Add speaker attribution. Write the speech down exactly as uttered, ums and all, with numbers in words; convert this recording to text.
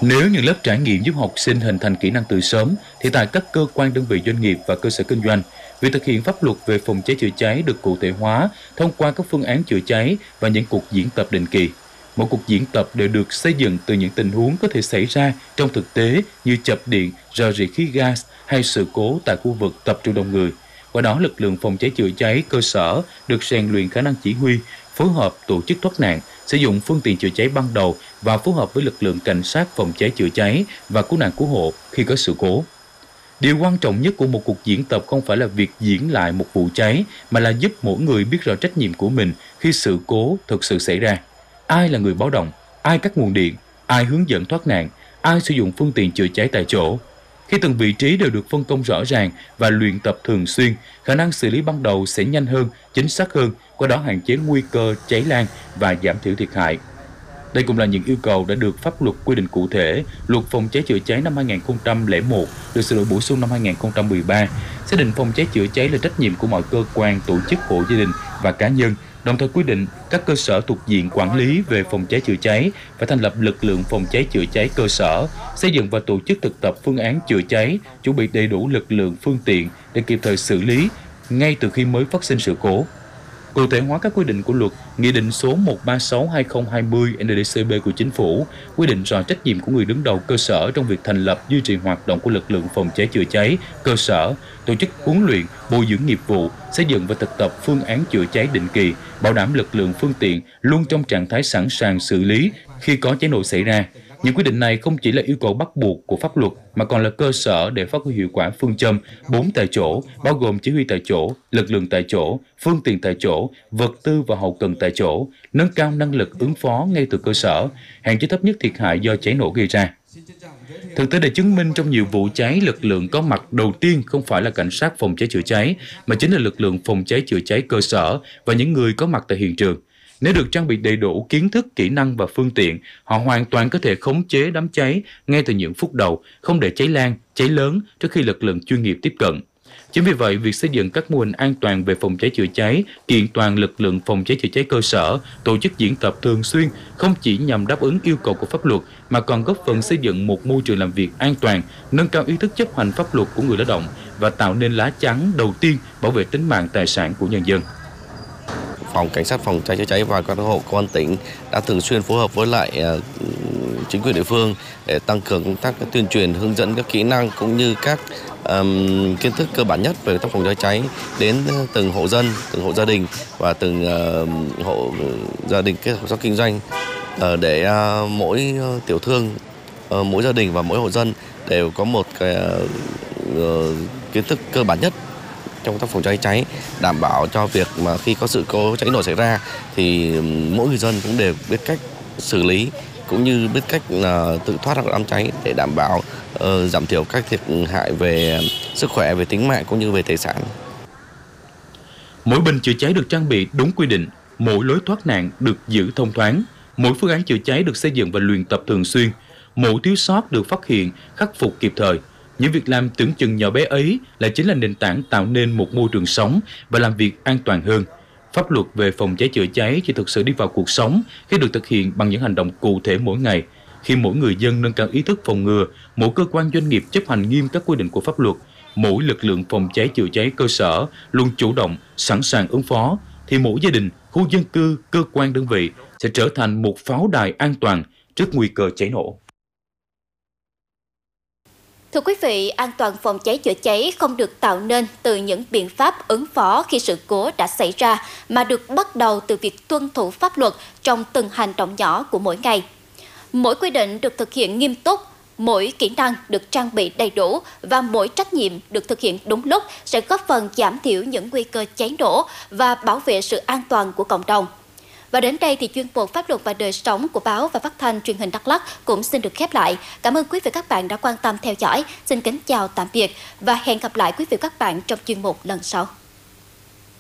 Speaker 1: Nếu những lớp trải nghiệm giúp học sinh hình thành kỹ năng từ sớm, thì tại các cơ quan đơn vị doanh nghiệp và cơ sở kinh doanh, việc thực hiện pháp luật về phòng cháy chữa cháy được cụ thể hóa thông qua các phương án chữa cháy và những cuộc diễn tập định kỳ. Mỗi cuộc diễn tập đều được xây dựng từ những tình huống có thể xảy ra trong thực tế như chập điện, rò rỉ khí gas hay sự cố tại khu vực tập trung đông người. Qua đó, lực lượng phòng cháy chữa cháy cơ sở được rèn luyện khả năng chỉ huy, phối hợp tổ chức thoát nạn, sử dụng phương tiện chữa cháy ban đầu và phối hợp với lực lượng cảnh sát phòng cháy chữa cháy và cứu nạn cứu hộ khi có sự cố. Điều quan trọng nhất của một cuộc diễn tập không phải là việc diễn lại một vụ cháy, mà là giúp mỗi người biết rõ trách nhiệm của mình khi sự cố thực sự xảy ra. Ai là người báo động, ai cắt nguồn điện, ai hướng dẫn thoát nạn, ai sử dụng phương tiện chữa cháy tại chỗ. Khi từng vị trí đều được phân công rõ ràng và luyện tập thường xuyên, khả năng xử lý ban đầu sẽ nhanh hơn, chính xác hơn, qua đó hạn chế nguy cơ cháy lan và giảm thiểu thiệt hại. Đây cũng là những yêu cầu đã được pháp luật quy định cụ thể. Luật phòng cháy chữa cháy năm hai nghìn không trăm lẻ một được sửa đổi bổ sung năm hai nghìn không trăm mười ba, xác định phòng cháy chữa cháy là trách nhiệm của mọi cơ quan, tổ chức, hộ gia đình và cá nhân, đồng thời quy định các cơ sở thuộc diện quản lý về phòng cháy chữa cháy phải thành lập lực lượng phòng cháy chữa cháy cơ sở, xây dựng và tổ chức thực tập phương án chữa cháy, chuẩn bị đầy đủ lực lượng, phương tiện để kịp thời xử lý ngay từ khi mới phát sinh sự cố. Cụ thể hóa các quy định của luật, Nghị định số một trăm ba mươi sáu trên hai nghìn không trăm hai mươi N D C B của Chính phủ quy định rõ trách nhiệm của người đứng đầu cơ sở trong việc thành lập, duy trì hoạt động của lực lượng phòng cháy chữa cháy cơ sở, tổ chức huấn luyện, bồi dưỡng nghiệp vụ, xây dựng và thực tập phương án chữa cháy định kỳ, bảo đảm lực lượng, phương tiện luôn trong trạng thái sẵn sàng xử lý khi có cháy nổ xảy ra. Những quy định này không chỉ là yêu cầu bắt buộc của pháp luật mà còn là cơ sở để phát huy hiệu quả phương châm bốn tại chỗ, bao gồm chỉ huy tại chỗ, lực lượng tại chỗ, phương tiện tại chỗ, vật tư và hậu cần tại chỗ, nâng cao năng lực ứng phó ngay từ cơ sở, hạn chế thấp nhất thiệt hại do cháy nổ gây ra. Thực tế đã chứng minh trong nhiều vụ cháy, lực lượng có mặt đầu tiên không phải là cảnh sát phòng cháy chữa cháy, mà chính là lực lượng phòng cháy chữa cháy cơ sở và những người có mặt tại hiện trường. Nếu được trang bị đầy đủ kiến thức, kỹ năng và phương tiện, họ hoàn toàn có thể khống chế đám cháy ngay từ những phút đầu, không để cháy lan, cháy lớn trước khi lực lượng chuyên nghiệp tiếp cận. Chính vì vậy, việc xây dựng các mô hình an toàn về phòng cháy chữa cháy, kiện toàn lực lượng phòng cháy chữa cháy cơ sở, tổ chức diễn tập thường xuyên không chỉ nhằm đáp ứng yêu cầu của pháp luật mà còn góp phần xây dựng một môi trường làm việc an toàn, nâng cao ý thức chấp hành pháp luật của người lao động và tạo nên lá chắn đầu tiên bảo vệ tính mạng tài sản của nhân dân.
Speaker 2: Phòng Cảnh sát phòng cháy chữa cháy và cứu nạn cứu hộ Công an tỉnh đã thường xuyên phối hợp với lại chính quyền địa phương để tăng cường công tác tuyên truyền, hướng dẫn các kỹ năng cũng như các um, kiến thức cơ bản nhất về công tác phòng cháy cháy đến từng hộ dân, từng hộ gia đình và từng uh, hộ gia đình kết hợp tác kinh doanh uh, để uh, mỗi tiểu thương, uh, mỗi gia đình và mỗi hộ dân đều có một cái uh, kiến thức cơ bản nhất trong công tác phòng cháy cháy, đảm bảo cho việc mà khi có sự cố cháy nổ xảy ra thì mỗi người dân cũng đều biết cách xử lý cũng như biết cách là tự thoát ra đám cháy để đảm bảo uh, giảm thiểu các thiệt hại về sức khỏe, về tính mạng cũng như về tài sản.
Speaker 1: Mỗi bình chữa cháy được trang bị đúng quy định, mỗi lối thoát nạn được giữ thông thoáng, mỗi phương án chữa cháy được xây dựng và luyện tập thường xuyên, mỗi thiếu sót được phát hiện, khắc phục kịp thời. Những việc làm tưởng chừng nhỏ bé ấy là chính là nền tảng tạo nên một môi trường sống và làm việc an toàn hơn. Pháp luật về phòng cháy chữa cháy chỉ thực sự đi vào cuộc sống khi được thực hiện bằng những hành động cụ thể mỗi ngày. Khi mỗi người dân nâng cao ý thức phòng ngừa, mỗi cơ quan doanh nghiệp chấp hành nghiêm các quy định của pháp luật, mỗi lực lượng phòng cháy chữa cháy cơ sở luôn chủ động, sẵn sàng ứng phó, thì mỗi gia đình, khu dân cư, cơ quan đơn vị sẽ trở thành một pháo đài an toàn trước nguy cơ cháy nổ.
Speaker 3: Thưa quý vị, an toàn phòng cháy chữa cháy không được tạo nên từ những biện pháp ứng phó khi sự cố đã xảy ra, mà được bắt đầu từ việc tuân thủ pháp luật trong từng hành động nhỏ của mỗi ngày. Mỗi quy định được thực hiện nghiêm túc, mỗi kỹ năng được trang bị đầy đủ và mỗi trách nhiệm được thực hiện đúng lúc sẽ góp phần giảm thiểu những nguy cơ cháy nổ và bảo vệ sự an toàn của cộng đồng. Và đến đây thì chuyên mục Pháp luật và đời sống của báo và phát thanh truyền hình Đắk Lắk cũng xin được khép lại. Cảm ơn quý vị và các bạn đã quan tâm theo dõi. Xin kính chào tạm biệt và hẹn gặp lại quý vị và các bạn trong chuyên mục lần sau.